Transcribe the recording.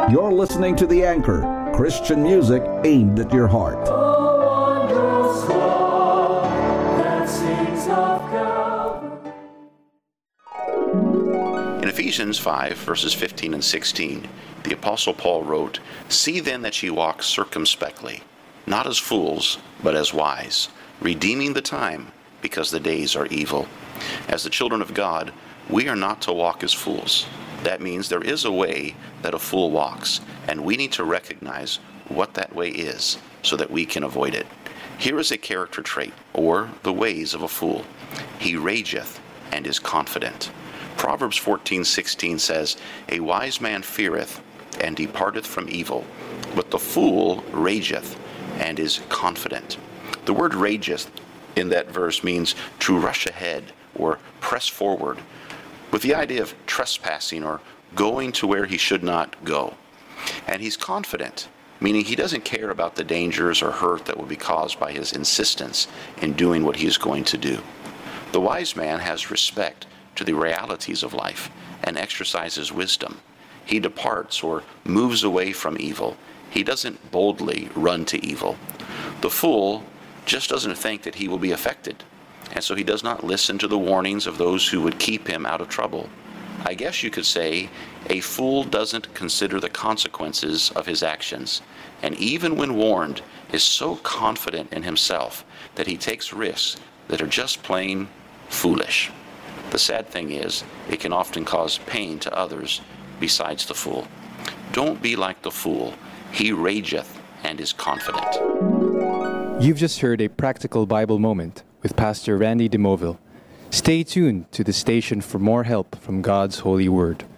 You're listening to The Anchor, Christian music aimed at your heart. In Ephesians 5, verses 15 and 16, the Apostle Paul wrote, "See then that ye walk circumspectly, not as fools, but as wise, redeeming the time, because the days are evil." As the children of God, we are not to walk as fools. That means there is a way that a fool walks, and we need to recognize what that way is so that we can avoid it. Here is a character trait, or the ways of a fool. He rageth and is confident. Proverbs 14:16 says, "A wise man feareth and departeth from evil, but the fool rageth and is confident." The word rageth in that verse means to rush ahead or press forward, with the idea of trespassing or going to where he should not go. And he's confident, meaning he doesn't care about the dangers or hurt that will be caused by his insistence in doing what he is going to do. The wise man has respect to the realities of life and exercises wisdom. He departs or moves away from evil. He doesn't boldly run to evil. The fool just doesn't think that he will be affected, and so he does not listen to the warnings of those who would keep him out of trouble. I guess you could say a fool doesn't consider the consequences of his actions, and even when warned, is so confident in himself that he takes risks that are just plain foolish. The sad thing is, it can often cause pain to others besides the fool. Don't be like the fool. He rageth and is confident. You've just heard a practical Bible moment with Pastor Randy DeMoville. Stay tuned to the station for more help from God's holy word.